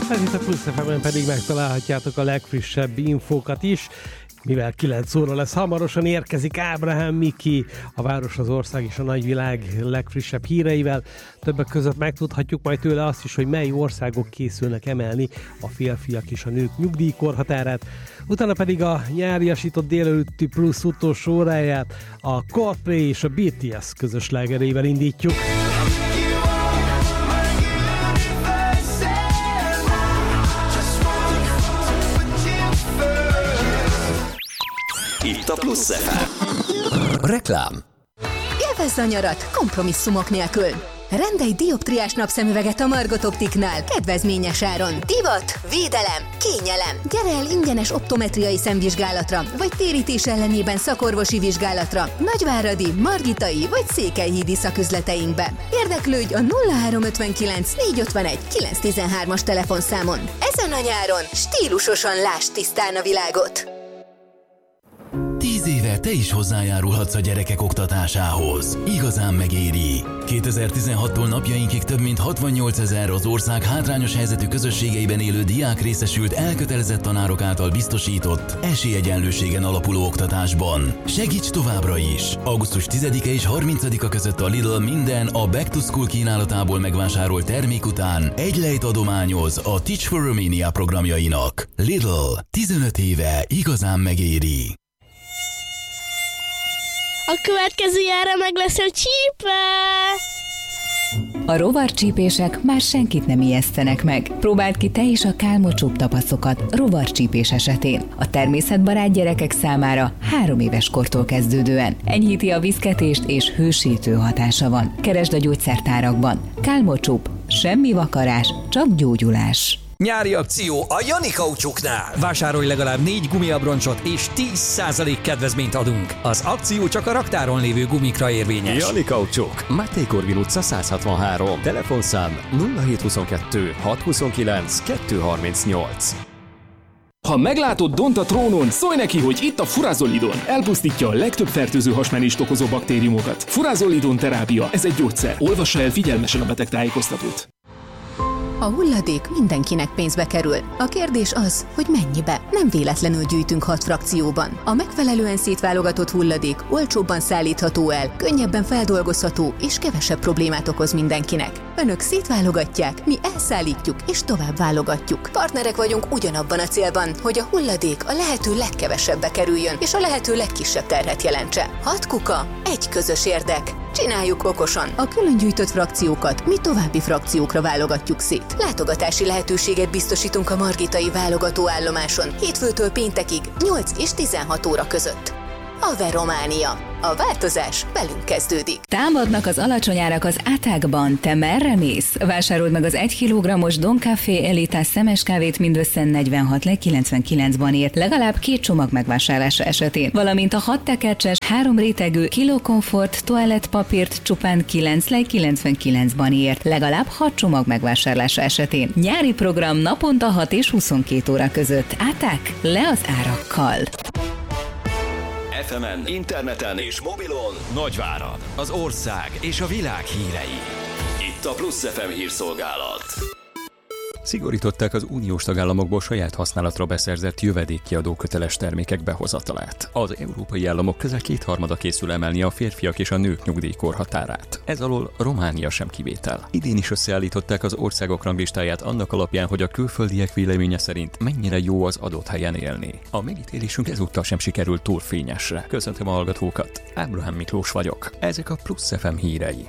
Ez itt a Plusz FM-en pedig megtalálhatjátok a legfrissebb infókat is. Mivel 9 óra lesz, hamarosan érkezik Ábrahám Miki, a város, az ország és a nagyvilág legfrissebb híreivel. Többek között megtudhatjuk majd tőle azt is, hogy mely országok készülnek emelni a férfiak és a nők nyugdíjkorhatárát. Utána pedig a nyáriasított délelőtti Plusz utolsó óráját a Coldplay és a BTS közös slágerével indítjuk. Itt a Plusz FM. Reklám. Élvezd a nyarat kompromisszumok nélkül. Rendelj dioptriás napszemüveget a Margot Optiknál kedvezményes áron. Divat, védelem, kényelem. Gyere el ingyenes optometriai szemvizsgálatra, vagy térítés ellenében szakorvosi vizsgálatra Nagyváradi, Margitai vagy Székelyhídi szaküzleteinkbe. Érdeklődj a 0359 451 913-as telefonszámon. Ezen a nyáron stílusosan lásd tisztán a világot. 10 éve te is hozzájárulhatsz a gyerekek oktatásához. Igazán megéri. 2016-tól napjainkig több mint 68 000 az ország hátrányos helyzetű közösségeiben élő diák részesült elkötelezett tanárok által biztosított esélyegyenlőségen alapuló oktatásban. Segíts továbbra is! Augusztus 10-e és 30-a között a Lidl minden a Back to School kínálatából megvásárolt termék után egy lejt adományoz a Teach for Romania programjainak. Lidl, 15 éve igazán megéri. A következő jára meg lesz a csípe! A rovarcsípések már senkit nem ijesztenek meg. Próbáld ki te is a Kálmo-Csup tapaszokat rovarcsípés esetén. A természetbarát gyerekek számára 3 éves kortól kezdődően. Enyhíti a viszketést és hősítő hatása van. Keresd a gyógyszertárakban. Kálmo-Csup. Semmi vakarás, csak gyógyulás. Nyári akció a Jani Kaucsuknál. Vásárolj legalább 4 gumiabroncsot és 10% kedvezményt adunk. Az akció csak a raktáron lévő gumikra érvényes. Jani Kaucsuk, Máté Korvin utca 163. Telefonszám 0722 629 238. Ha meglátod Dont a trónon, szólj neki, hogy itt a Furazolidon. Elpusztítja a legtöbb fertőző hasmenést okozó baktériumokat. Furazolidon terápia, ez egy gyógyszer. Olvassa el figyelmesen a betegtájékoztatót. A hulladék mindenkinek pénzbe kerül. A kérdés az, hogy mennyibe. Nem véletlenül gyűjtünk 6 frakcióban. A megfelelően szétválogatott hulladék olcsóbban szállítható el, könnyebben feldolgozható és kevesebb problémát okoz mindenkinek. Önök szétválogatják, mi elszállítjuk és tovább válogatjuk. Partnerek vagyunk ugyanabban a célban, hogy a hulladék a lehető legkevesebbe kerüljön és a lehető legkisebb terhet jelentse. 6 kuka, egy közös érdek. Csináljuk okosan. A külön gyűjtött frakciókat mi további frakciókra válogatjuk szét. Látogatási lehetőséget biztosítunk a Margitai válogatóállomáson hétfőtől péntekig 8 és 16 óra között. Ave Románia. A változás velünk kezdődik. Támadnak az alacsony árak az Átákban. Te merre mész? Vásárold meg az 1 kg-os Don Café Elitás szemes kávét mindössze 46,99-ban ért, legalább 2 csomag megvásárlása esetén, valamint a 6 tekercses, 3 rétegű Kilo Comfort toalettpapírt csupán 9,99-ban ért, legalább 6 csomag megvásárlása esetén. Nyári program naponta 6 és 22 óra között. Áták, le az árakkal! FM-en, interneten és mobilon Nagyvárad, az ország és a világ hírei. Itt a Plusz FM hírszolgálat. Szigorították az uniós tagállamokból saját használatra beszerzett jövedékkiadó köteles termékek behozatalát. Az európai államok közel 2/3 készül emelni a férfiak és a nők nyugdíjkorhatárát. Ez alól Románia sem kivétel. Idén is összeállították az országok ranglistáját annak alapján, hogy a külföldiek véleménye szerint mennyire jó az adott helyen élni. A megítélésünk ezúttal sem sikerült túl fényesre. Köszöntöm a hallgatókat, Ábrahám Miklós vagyok. Ezek a Plusz FM hírei.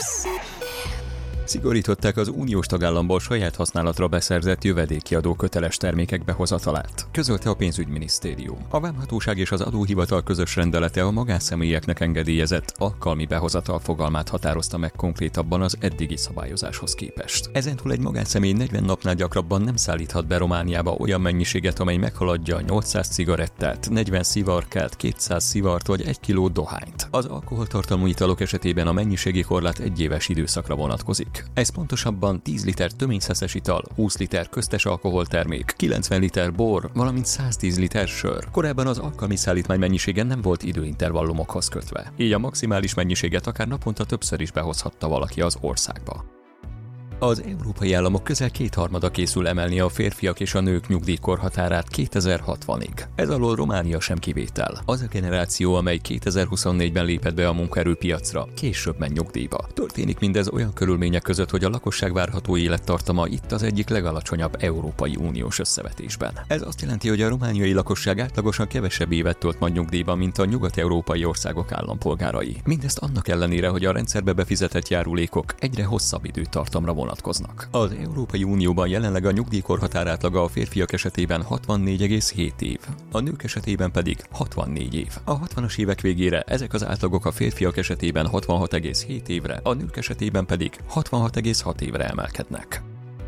Szigorították az uniós tagállamból saját használatra beszerzett jövedékkiadó köteles termékek behozatalát, közölte a pénzügyminisztérium. A vámhatóság és az adóhivatal közös rendelete a magánszemélyeknek engedélyezett alkalmi behozatal fogalmát határozta meg konkrétabban az eddigi szabályozáshoz képest. Ezentúl egy magánszemély 40 napnál gyakrabban nem szállíthat be Romániába olyan mennyiséget, amely meghaladja 800 cigarettát, 40 szivarkát, 200 szivart vagy 1 kiló dohányt. Az alkoholtartalmú italok esetében a mennyiségi korlát 1 éves időszakra vonatkozik. Ez pontosabban 10 liter töményszeszes ital, 20 liter köztes alkoholtermék, 90 liter bor, valamint 110 liter sör. Korábban az alkalmi szállítmány mennyisége nem volt időintervallumokhoz kötve. Így a maximális mennyiséget akár naponta többször is behozhatta valaki az országba. Az európai államok közel 2/3 készül emelni a férfiak és a nők nyugdíjkorhatárát 2060-ig. Ez alól Románia sem kivétel. Az a generáció, amely 2024-ben lépett be a munkaerőpiacra, később ment nyugdíjba. Történik mindez olyan körülmények között, hogy a lakosság várható élettartama itt az egyik legalacsonyabb Európai Uniós összevetésben. Ez azt jelenti, hogy a romániai lakosság átlagosan kevesebb évet tölt majd nyugdíjban, mint a nyugat-európai országok állampolgárai. Mindezt annak ellenére, hogy a rendszerbe befizetett járulékok egyre hosszabb időtartamra vonatkoznak. Az Európai Unióban jelenleg a nyugdíjkorhatár átlaga a férfiak esetében 64,7 év, a nők esetében pedig 64 év. A 60-as évek végére ezek az átlagok a férfiak esetében 66,7 évre, a nők esetében pedig 66,6 évre emelkednek.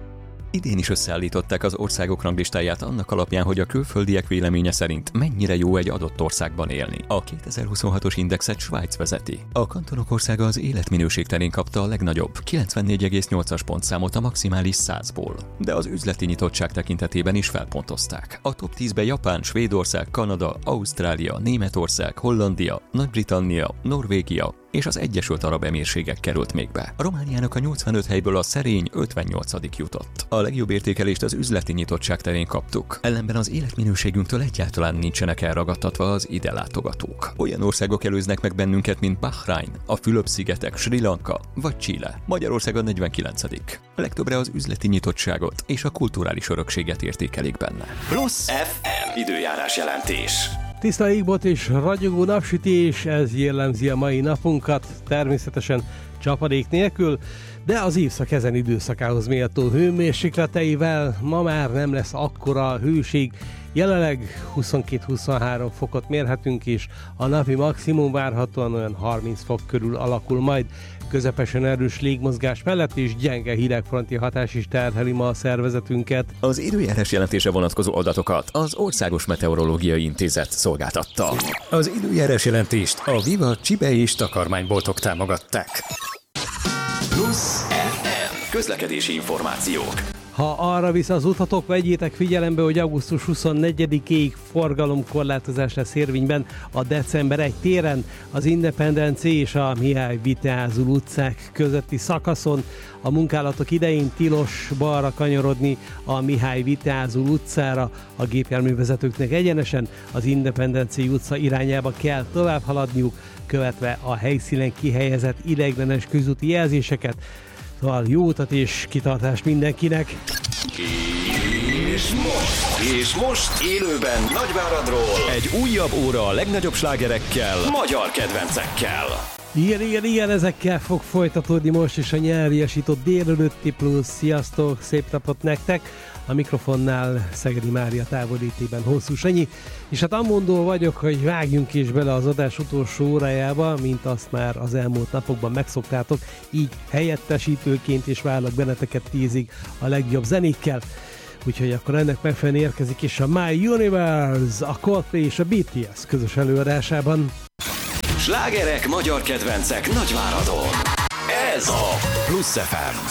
Idén is összeállították az országok ranglistáját annak alapján, hogy a külföldiek véleménye szerint mennyire jó egy adott országban élni. A 2026-os indexet Svájc vezeti. A kantonok országa az életminőség terén kapta a legnagyobb, 94,8-as pontszámot a maximális 100-ból. De az üzleti nyitottság tekintetében is felpontozták. A top 10-be Japán, Svédország, Kanada, Ausztrália, Németország, Hollandia, Nagy-Britannia, Norvégia és az Egyesült Arab Emírségek került még be. A Romániának a 85 helyből a szerény 58. jutott. A legjobb értékelést az üzleti nyitottság terén kaptuk. Ellenben az életminőségünktől egyáltalán nincsenek elragadtatva az ide látogatók. Olyan országok előznek meg bennünket, mint Bahrein, a Fülöp-szigetek, Sri Lanka vagy Chile. Magyarország a 49. A legtöbbre az üzleti nyitottságot és a kulturális örökséget értékelik benne. Plusz FM időjárás jelentés. Tiszta égbot és ragyogó napsütés, ez jellemzi a mai napunkat, természetesen csapadék nélkül, de az évszak ezen időszakához méltó hőmérsékleteivel ma már nem lesz akkora hőség. Jelenleg 22-23 fokot mérhetünk, és a napi maximum várhatóan olyan 30 fok körül alakul majd. Közepesen erős légmozgás mellett és gyenge hidegfronti hatás is terheli ma a szervezetünket. Az időjárás jelentése vonatkozó adatokat az Országos Meteorológiai Intézet szolgáltatta. Az időjárás jelentést a Viva csibe és takarmányboltok támogatták. Plusz FM közlekedési információk. Ha arra visszazúdhatok, vegyétek figyelembe, hogy augusztus 24-ig forgalomkorlátozás lesz érvényben a december 1 téren, az Independence és a Mihály Vitéázul utcák közötti szakaszon. A munkálatok idején tilos balra kanyarodni a Mihály Vitéázul utcára, a gépjárművezetőknek egyenesen az Independence utca irányába kell tovább haladniuk, követve a helyszínen kihelyezett ideiglenes közúti jelzéseket. Szóval jó utat és kitartást mindenkinek! És most élőben Nagyváradról egy újabb óra a legnagyobb slágerekkel, magyar kedvencekkel. Igen, ezekkel fog folytatódni most is a nyelviesított délelőtti plusz. Sziasztok, szép napot nektek! A mikrofonnál Szegedi Mária távollétében Hosszú Sanyi, és hát amondó vagyok, hogy vágjunk is bele az adás utolsó órájába, mint azt már az elmúlt napokban megszoktátok, így helyettesítőként is várlak benneteket 10-ig a legjobb zenékkel. Úgyhogy akkor ennek megfelelően érkezik is a My Universe, a Coldplay és a BTS közös előadásában. Slágerek, magyar kedvencek Nagyváradon. Ez a Plusz FM.